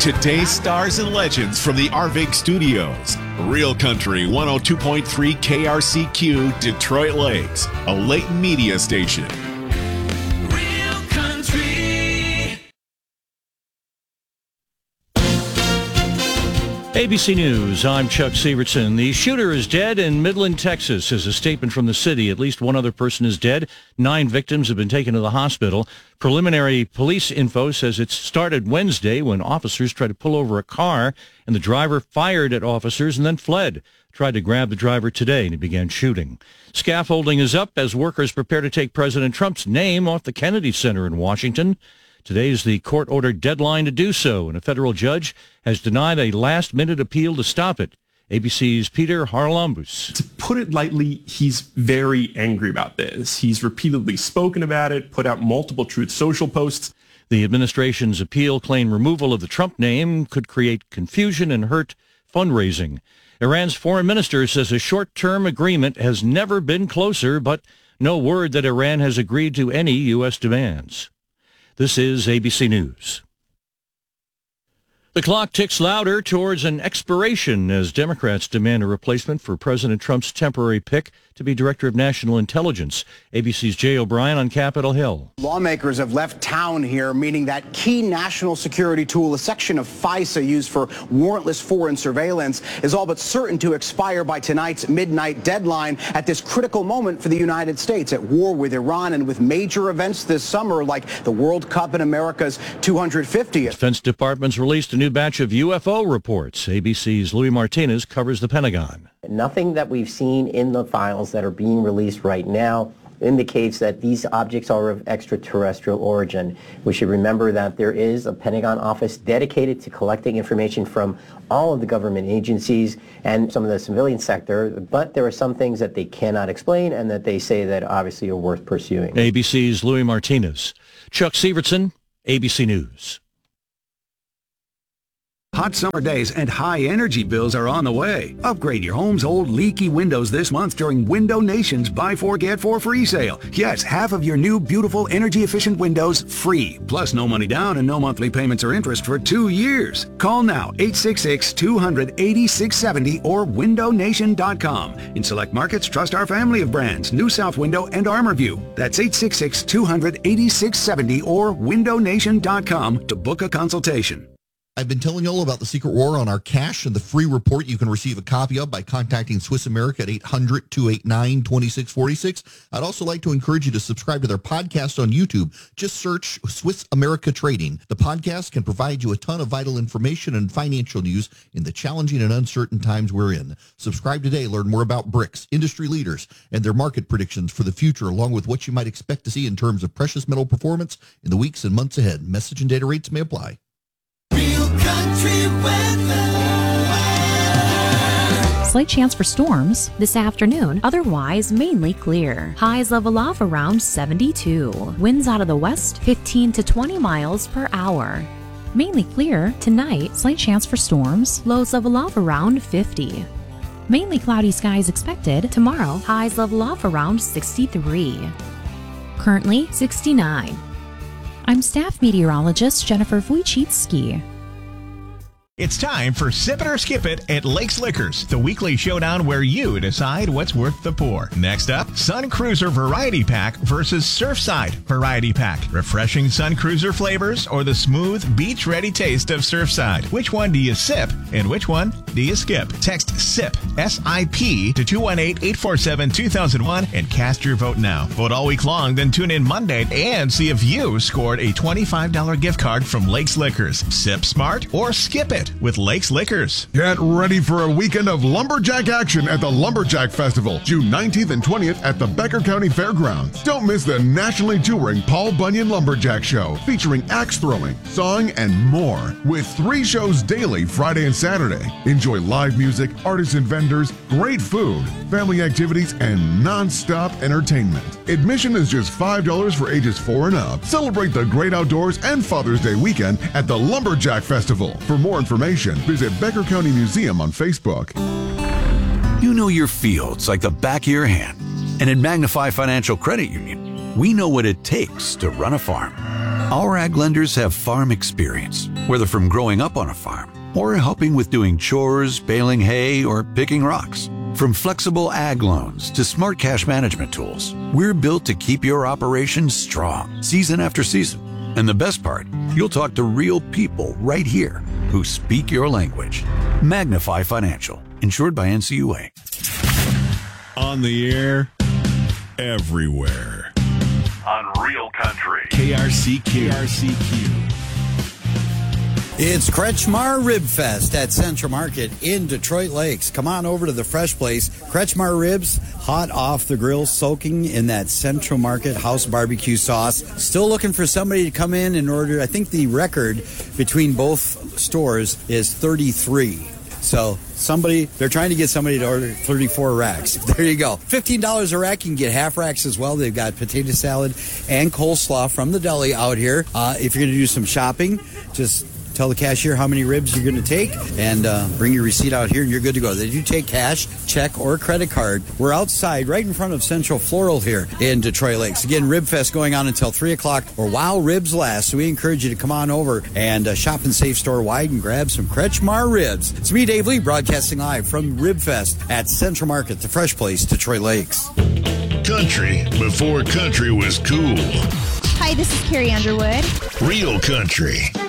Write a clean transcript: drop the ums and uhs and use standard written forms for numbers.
today's stars and legends from the Arvig Studios. Real Country 102.3 KRCQ, Detroit Lakes, a Layton media station. Real Country. ABC News, I'm Chuck Sievertson. The shooter is dead in Midland, Texas, is a statement from the city. At least one other person is dead. 9 victims have been taken to the hospital. Preliminary police info says it started Wednesday when officers tried to pull over a car and the driver fired at officers and then fled. Tried to grab the driver today and he began shooting. Scaffolding is up as workers prepare to take President Trump's name off the Kennedy Center in Washington. Today is the court-ordered deadline to do so, and a federal judge has denied a last-minute appeal to stop it. ABC's Peter Haralambous. To put it lightly, he's very angry about this. He's repeatedly spoken about it, put out multiple Truth Social posts. The administration's appeal claimed removal of the Trump name could create confusion and hurt fundraising. Iran's foreign minister says a short-term agreement has never been closer, but no word that Iran has agreed to any U.S. demands. This is ABC News. The clock ticks louder towards an expiration as Democrats demand a replacement for President Trump's temporary pick to be Director of National Intelligence. ABC's Jay O'Brien on Capitol Hill. Lawmakers have left town here, meaning that key national security tool, a section of FISA used for warrantless foreign surveillance, is all but certain to expire by tonight's midnight deadline at this critical moment for the United States, at war with Iran and with major events this summer like the World Cup and America's 250th. Defense Department's released a new batch of UFO reports. ABC's Louis Martinez covers the Pentagon. Nothing that we've seen in the files that are being released right now indicates that these objects are of extraterrestrial origin. We should remember that there is a Pentagon office dedicated to collecting information from all of the government agencies and some of the civilian sector, but there are some things that they cannot explain and that they say that obviously are worth pursuing. ABC's Louis Martinez. Chuck Sievertson, ABC News. Hot summer days and high energy bills are on the way. Upgrade your home's old leaky windows this month during Window Nation's Buy 4 Get 4 free sale. Yes, half of your new beautiful energy efficient windows free. Plus no money down and no monthly payments or interest for 2 years. Call now 866-200-8670 or windownation.com. In select markets, trust our family of brands, New South Window and ArmorView. That's 866-200-8670 or windownation.com to book a consultation. I've been telling you all about the secret war on our cash and the free report you can receive a copy of by contacting Swiss America at 800-289-2646. I'd also like to encourage you to subscribe to their podcast on YouTube. Just search Swiss America Trading. The podcast can provide you a ton of vital information and financial news in the challenging and uncertain times we're in. Subscribe today. Learn more about BRICS, industry leaders, and their market predictions for the future, along with what you might expect to see in terms of precious metal performance in the weeks and months ahead. Message and data rates may apply. Real Country weather. Slight chance for storms this afternoon, otherwise mainly clear. Highs level off around 72. Winds out of the west 15 to 20 miles per hour. Mainly clear tonight, slight chance for storms, lows level off around 50. Mainly cloudy skies expected tomorrow, highs level off around 63. Currently 69. I'm staff meteorologist Jennifer Wojcicki. It's time for Sip It or Skip It at Lakes Liquors, the weekly showdown where you decide what's worth the pour. Next up, Sun Cruiser Variety Pack versus Surfside Variety Pack. Refreshing Sun Cruiser flavors or the smooth, beach-ready taste of Surfside? Which one do you sip and which one do you skip? Text SIP, S-I-P, to 218-847-2001 and cast your vote now. Vote all week long, then tune in Monday and see if you scored a $25 gift card from Lakes Liquors. Sip smart or skip it with Lakes Liquors. Get ready for a weekend of lumberjack action at the Lumberjack Festival, June 19th and 20th at the Becker County Fairgrounds. Don't miss the nationally touring Paul Bunyan Lumberjack Show, featuring axe throwing, sawing, and more, with 3 shows daily Friday and Saturday. Enjoy live music, artists and vendors, great food, family activities, and non-stop entertainment. Admission is just $5 for ages 4 and up. Celebrate the great outdoors and Father's Day weekend at the Lumberjack Festival. For more information, visit Becker County Museum on Facebook. You know your fields like the back of your hand. And at Magnify Financial Credit Union, we know what it takes to run a farm. Our ag lenders have farm experience, whether from growing up on a farm or helping with doing chores, baling hay, or picking rocks. From flexible ag loans to smart cash management tools, we're built to keep your operations strong season after season. And the best part, you'll talk to real people right here who speak your language. Magnify Financial, insured by NCUA. On the air, everywhere. On Real Country. KRCQ. It's Kretschmar Rib Fest at Central Market in Detroit Lakes. Come on over to the Fresh Place. Kretschmar ribs, hot off the grill, soaking in that Central Market house barbecue sauce. Still looking for somebody to come in and order. I think the record between both stores is 33. So they're trying to get somebody to order 34 racks. There you go. $15 a rack. You can get half racks as well. They've got potato salad and coleslaw from the deli out here. If you're going to do some shopping, just tell the cashier how many ribs you're going to take and bring your receipt out here and you're good to go. They do take cash, check, or credit card. We're outside right in front of Central Floral here in Detroit Lakes. Again, Rib Fest going on until 3 o'clock or while ribs last. So we encourage you to come on over and shop and save store wide and grab some Kretschmar ribs. It's me, Dave Lee, broadcasting live from Rib Fest at Central Market, the Fresh Place, Detroit Lakes. Country before country was cool. Hi, this is Carrie Underwood. Real Country.